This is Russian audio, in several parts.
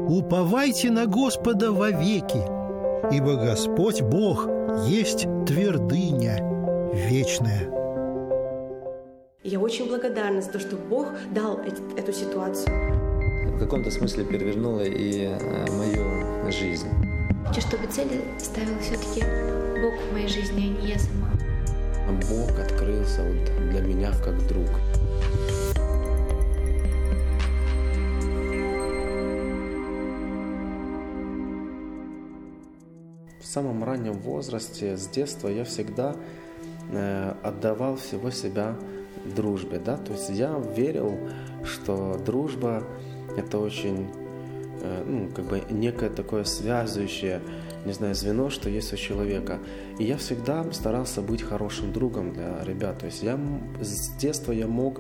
уповайте на Господа вовеки, ибо Господь Бог есть твердыня вечная. Я очень благодарна за то, что Бог дал эту ситуацию. В каком-то смысле перевернула и мою жизнь. Хочу, чтобы цели ставил все-таки Бог в моей жизни, а не я сама. Бог открылся вот для меня как друг. В самом раннем возрасте, с детства, я всегда отдавал всего себя дружбе, да, то есть я верил, что дружба – это очень, как бы некое такое связывающее, не знаю, звено, что есть у человека. И я всегда старался быть хорошим другом для ребят, то есть с детства я мог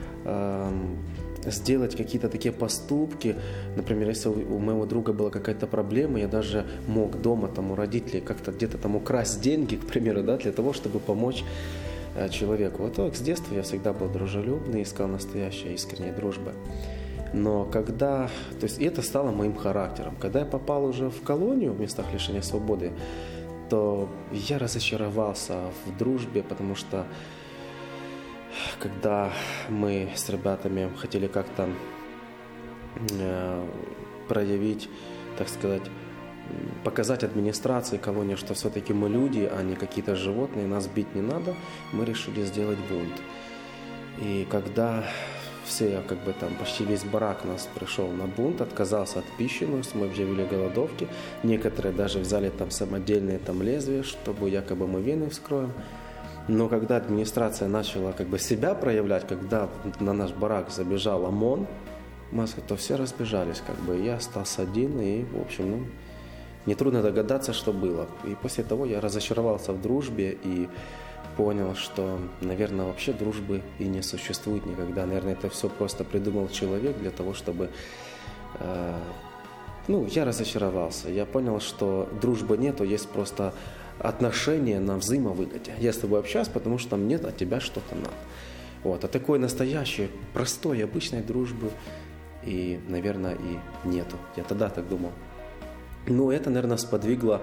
сделать какие-то такие поступки. Например, если у моего друга была какая-то проблема, я даже мог дома там у родителей как-то где-то там украсть деньги, к примеру, да, для того, чтобы помочь человеку. Вот так, с детства я всегда был дружелюбный, искал настоящей искренней дружбы. Но когда, то есть это стало моим характером. Когда я попал уже в колонию в местах лишения свободы, то я разочаровался в дружбе, потому что когда мы с ребятами хотели как-то проявить, так сказать, показать администрации колонии, что все-таки мы люди, а не какие-то животные, нас бить не надо, мы решили сделать бунт. И когда все, как бы там, почти весь барак нас пришел на бунт, отказался от пищи, мы объявили голодовки, некоторые даже взяли там самодельные там лезвия, чтобы якобы мы вены вскроем. Но когда администрация начала как бы себя проявлять, когда на наш барак забежал ОМОН, то все разбежались, как бы, я остался один, и, в общем, нетрудно догадаться, что было. И после того я разочаровался в дружбе и понял, что, наверное, вообще дружбы и не существует никогда. Наверное, это все просто придумал человек для того, чтобы... я разочаровался. Я понял, что дружбы нету, есть просто отношения на взаимовыгоде. Я с тобой общаюсь, потому что мне от тебя что-то надо. Вот. А такой настоящей, простой, обычной дружбы и, наверное, и нету. Я тогда так думал. Это, наверное, сподвигло,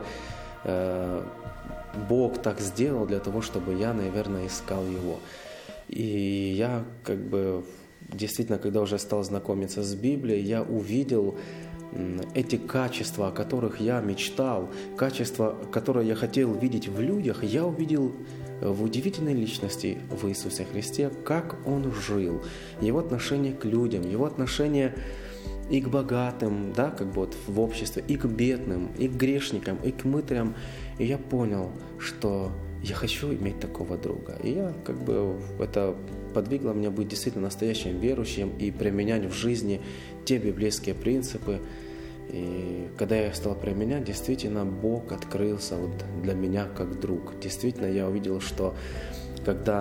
Бог так сделал для того, чтобы я, наверное, искал Его. И я, как бы, действительно, когда уже стал знакомиться с Библией, я увидел эти качества, о которых я мечтал, качества, которые я хотел видеть в людях, я увидел в удивительной личности в Иисусе Христе, как Он жил, Его отношение к людям, Его отношение и к богатым, да, как бы вот в обществе, и к бедным, и к грешникам, и к мытарям. И я понял, что я хочу иметь такого друга. И я, как бы, это подвигло меня быть действительно настоящим верующим и применять в жизни те библейские принципы. И когда я их стал применять, действительно Бог открылся вот для меня как друг. Действительно, я увидел, что когда